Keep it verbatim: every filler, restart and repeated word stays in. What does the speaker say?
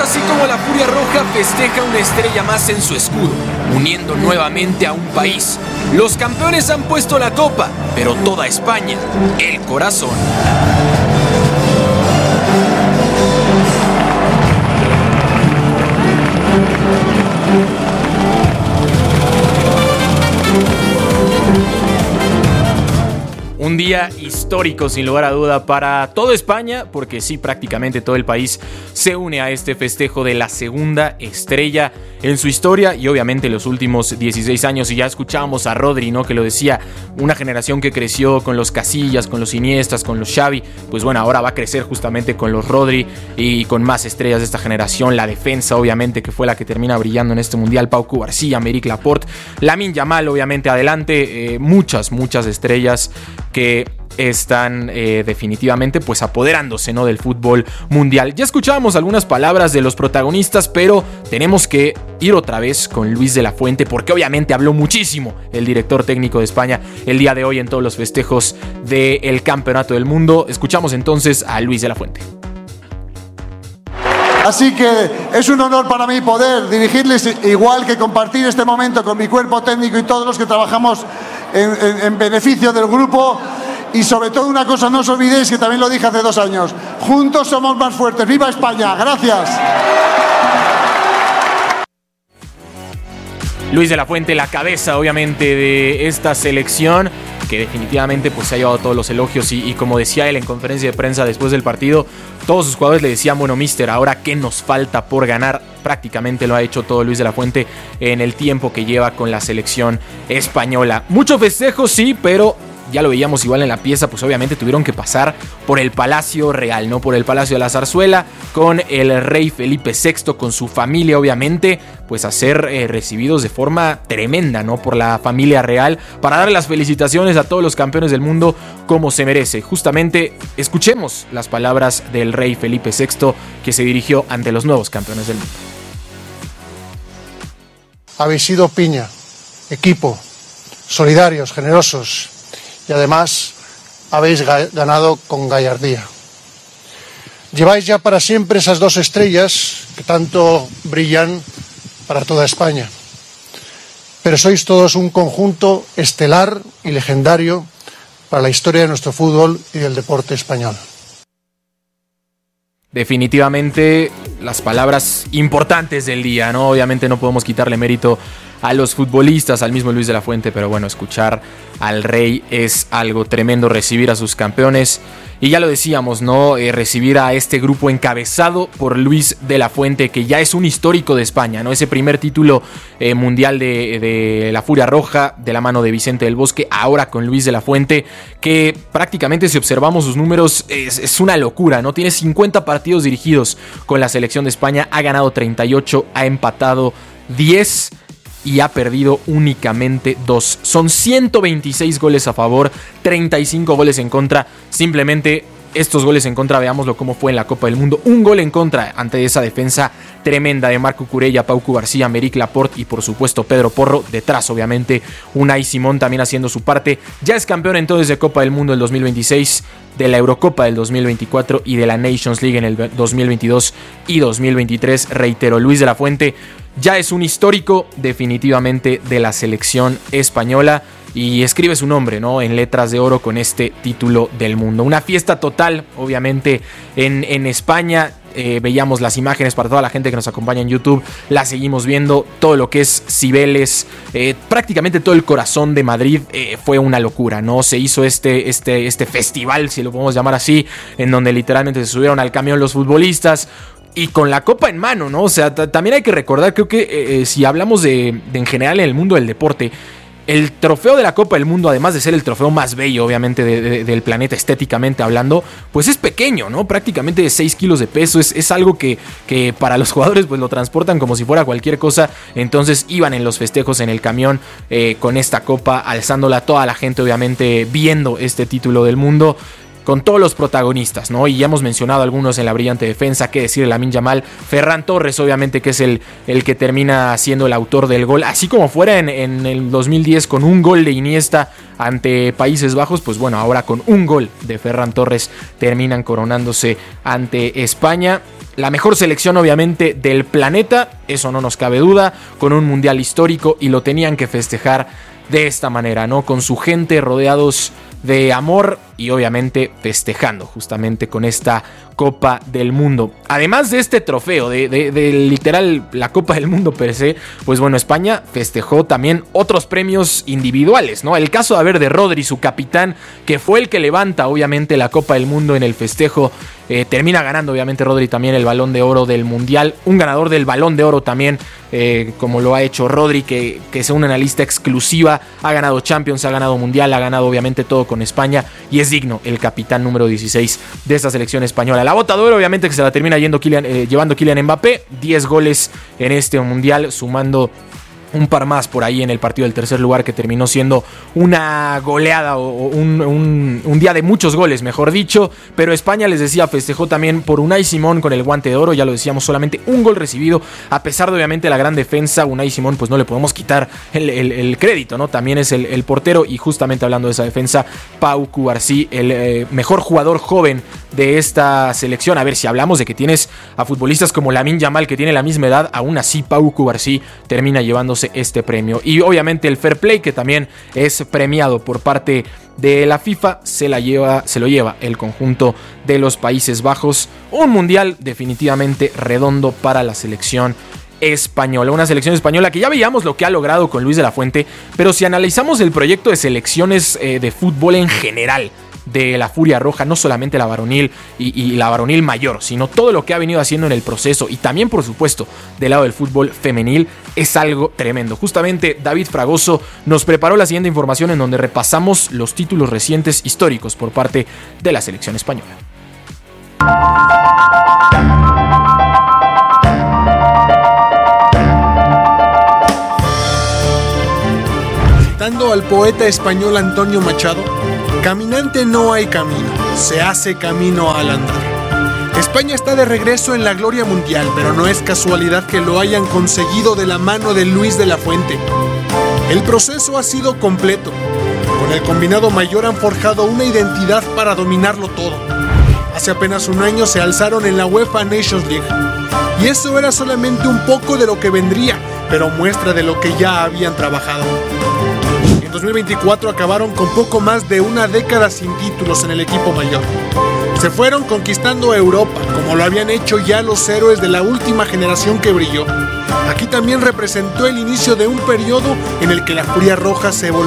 así como la Furia Roja festeja una estrella más en su escudo, uniendo nuevamente a un país. Los campeones han puesto la copa, pero toda España, el corazón. Un día histórico, sin lugar a duda, para toda España, porque sí, prácticamente todo el país se une a este festejo de la segunda estrella en su historia y obviamente los últimos dieciséis años. Y ya escuchábamos a Rodri, ¿no? Que lo decía, una generación que creció con los Casillas, con los Iniestas, con los Xavi, pues bueno, ahora va a crecer justamente con los Rodri y con más estrellas de esta generación. La defensa, obviamente, que fue la que termina brillando en este mundial, Pau Cubarsí, Aymeric Laporte, Lamine Yamal, obviamente, adelante, eh, muchas, muchas estrellas que están eh, definitivamente pues apoderándose, ¿no?, del fútbol mundial. Ya escuchábamos algunas palabras de los protagonistas, pero tenemos que ir otra vez con Luis de la Fuente, porque obviamente habló muchísimo el director técnico de España el día de hoy en todos los festejos del Campeonato del Mundo. Escuchamos entonces a Luis de la Fuente. Así que es un honor para mí poder dirigirles, igual que compartir este momento con mi cuerpo técnico y todos los que trabajamos en, en, en beneficio del grupo. Y sobre todo una cosa, no os olvidéis que también lo dije hace dos años, juntos somos más fuertes. ¡Viva España! ¡Gracias! Luis de la Fuente, la cabeza obviamente de esta selección, que definitivamente pues se ha llevado todos los elogios y, y como decía él en conferencia de prensa después del partido, todos sus jugadores le decían, bueno, mister, ahora qué nos falta por ganar. Prácticamente lo ha hecho todo Luis de la Fuente en el tiempo que lleva con la selección española. Mucho festejo, sí, pero ya lo veíamos igual en la pieza, pues obviamente tuvieron que pasar por el Palacio Real, ¿no? Por el Palacio de la Zarzuela, con el rey Felipe sexto, con su familia, obviamente, pues a ser eh, recibidos de forma tremenda, ¿no? Por la familia real, para dar las felicitaciones a todos los campeones del mundo como se merece. Justamente, escuchemos las palabras del rey Felipe sexto, que se dirigió ante los nuevos campeones del mundo. Habéis sido piña, equipo, solidarios, generosos, y además habéis ganado con gallardía. Lleváis ya para siempre esas dos estrellas que tanto brillan para toda España. Pero sois todos un conjunto estelar y legendario para la historia de nuestro fútbol y del deporte español. Definitivamente las palabras importantes del día, ¿no? Obviamente no podemos quitarle mérito a los futbolistas, al mismo Luis de la Fuente, pero bueno, escuchar al rey es algo tremendo, recibir a sus campeones. Y ya lo decíamos, ¿no? Eh, recibir a este grupo encabezado por Luis de la Fuente, que ya es un histórico de España, ¿no? Ese primer título eh, mundial de, de la Furia Roja, de la mano de Vicente del Bosque, ahora con Luis de la Fuente, que prácticamente, si observamos sus números, es, es una locura, ¿no? Tiene cincuenta partidos dirigidos con la selección de España, ha ganado treinta y ocho, ha empatado diez y ha perdido únicamente dos. Son ciento veintiséis goles a favor, treinta y cinco goles en contra. Simplemente estos goles en contra, veámoslo cómo fue en la Copa del Mundo. Un gol en contra ante esa defensa tremenda de Marco Curella, Pau Cubarsí, Aymeric Laporte y por supuesto Pedro Porro. Detrás, obviamente, Unai Simón también haciendo su parte. Ya es campeón entonces de Copa del Mundo del dos mil veintiséis, de la Eurocopa del dos mil veinticuatro y de la Nations League en el dos mil veintidós y dos mil veintitrés. Reitero, Luis de la Fuente ya es un histórico definitivamente de la selección española y escribe su nombre, ¿no?, en letras de oro con este título del mundo. Una fiesta total, obviamente, en, en España. Eh, veíamos las imágenes para toda la gente que nos acompaña en YouTube, las seguimos viendo, todo lo que es Cibeles, eh, prácticamente todo el corazón de Madrid, eh, fue una locura, ¿no? Se hizo este, este, este festival, si lo podemos llamar así, en donde literalmente se subieron al camión los futbolistas, y con la copa en mano, ¿no? O sea, t- también hay que recordar, creo que eh, eh, si hablamos de, de en general en el mundo del deporte, el trofeo de la Copa del Mundo, además de ser el trofeo más bello, obviamente, de, de, del planeta estéticamente hablando, pues es pequeño, ¿no? Prácticamente de seis kilos de peso. Es, es algo que, que para los jugadores pues lo transportan como si fuera cualquier cosa. Entonces iban en los festejos en el camión eh, con esta copa, alzándola toda la gente, obviamente, viendo este título del mundo, con todos los protagonistas, ¿no? Y ya hemos mencionado algunos en la brillante defensa, qué decir de Lamine Yamal, Ferran Torres, obviamente, que es el, el que termina siendo el autor del gol, así como fuera en, en el dos mil diez con un gol de Iniesta ante Países Bajos, pues bueno, ahora con un gol de Ferran Torres terminan coronándose ante España. la mejor selección obviamente del planeta, eso no nos cabe duda, con un mundial histórico y lo tenían que festejar de esta manera, ¿no? Con su gente rodeados de amor y obviamente festejando justamente con esta Copa del Mundo. Además de este trofeo, de, de, de literal la Copa del Mundo per se, pues bueno, España festejó también otros premios individuales, ¿no? El caso, a ver, de Rodri, su capitán, que fue el que levanta obviamente la Copa del Mundo en el festejo, eh, termina ganando obviamente Rodri también el Balón de Oro del Mundial, un ganador del Balón de Oro también, eh, como lo ha hecho Rodri, que, que se une a una lista exclusiva, ha ganado Champions, ha ganado Mundial, ha ganado obviamente todo con España y es digno el capitán número dieciséis de esta selección española. La bota de oro obviamente que se la termina yendo Kylian, eh, llevando Kylian Mbappé, diez goles en este Mundial, sumando un par más por ahí en el partido del tercer lugar, que terminó siendo una goleada o un, un, un día de muchos goles, mejor dicho. Pero España, les decía, festejó también por Unai Simón con el guante de oro, ya lo decíamos, solamente un gol recibido, a pesar de obviamente la gran defensa. Unai Simón, pues no le podemos quitar el, el, el crédito, ¿no? También es el, el portero, y justamente hablando de esa defensa, Pau Cubarsí, el eh, mejor jugador joven de esta selección. A ver, si hablamos de que tienes a futbolistas como Lamine Yamal, que tiene la misma edad, aún así Pau Cubarsí termina llevándose este premio. Y obviamente el fair play, que también es premiado por parte de la FIFA, se la lleva, se lo lleva el conjunto de los Países Bajos. Un mundial definitivamente redondo para la selección española, una selección española que ya veíamos lo que ha logrado con Luis de la Fuente, pero si analizamos el proyecto de selecciones eh, de fútbol en general de la Furia Roja, no solamente la varonil y, y la varonil mayor, sino todo lo que ha venido haciendo en el proceso, y también por supuesto del lado del fútbol femenil, es algo tremendo. Justamente David Fragoso nos preparó la siguiente información en donde repasamos los títulos recientes históricos por parte de la selección española. Citando al poeta español Antonio Machado, caminante no hay camino, se hace camino al andar. España está de regreso en la gloria mundial, pero no es casualidad que lo hayan conseguido de la mano de Luis de la Fuente. El proceso ha sido completo. Con el combinado mayor han forjado una identidad para dominarlo todo. Hace apenas un año se alzaron en la UEFA Nations League. Y eso era solamente un poco de lo que vendría, pero muestra de lo que ya habían trabajado. En dos mil veinticuatro acabaron con poco más de una década sin títulos en el equipo mayor. Se fueron conquistando Europa, como lo habían hecho ya los héroes de la última generación que brilló. Aquí también representó el inicio de un periodo en el que la Furia Roja se volvió